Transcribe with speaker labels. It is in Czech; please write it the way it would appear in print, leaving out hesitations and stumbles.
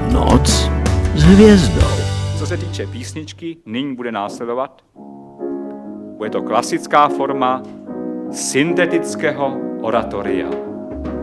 Speaker 1: Noc s hvězdou.
Speaker 2: Co se týče písničky, nyní bude následovat. Bude to klasická forma syntetického oratoria.